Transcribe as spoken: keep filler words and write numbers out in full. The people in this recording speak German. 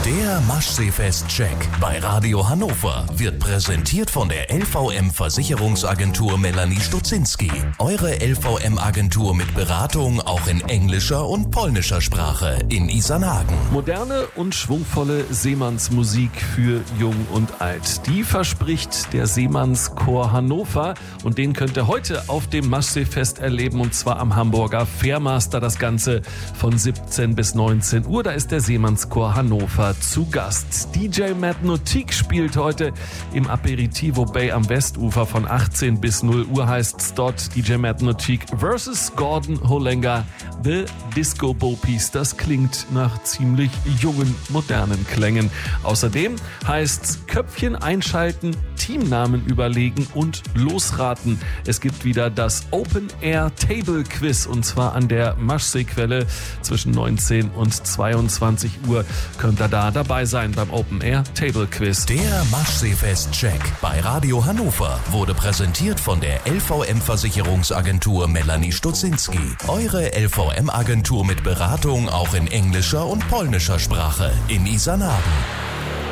Der Maschseefest-Check bei Radio Hannover wird präsentiert von der L V M-Versicherungsagentur Melanie Stutzinski. Eure L V M-Agentur mit Beratung auch in englischer und polnischer Sprache in Isernhagen. Moderne und schwungvolle Seemannsmusik für Jung und Alt. Die verspricht der Seemannschor Hannover und den könnt ihr heute auf dem Maschseefest erleben und zwar am Hamburger Fairmaster. Das Ganze von siebzehn bis neunzehn Uhr. Da ist der Seemannschor Hannover zu Gast. D J Matt Nautique spielt heute im Aperitivo Bay am Westufer von achtzehn bis null Uhr heißt's dort. D J Matt Nautique versus Gordon Holenga, The Disco Bo Peace. Das klingt nach ziemlich jungen, modernen Klängen. Außerdem heißt's Köpfchen einschalten, Teamnamen überlegen und losraten. Es gibt wieder das Open Air Table Quiz und zwar an der Maschseequelle zwischen neunzehn und zweiundzwanzig Uhr. Könnt ihr da dabei sein beim Open Air Table Quiz. Der Maschseefest-Check bei Radio Hannover wurde präsentiert von der L V M-Versicherungsagentur Melanie Stutzinski. Eure L V M-Agentur mit Beratung auch in englischer und polnischer Sprache in Isernhagen.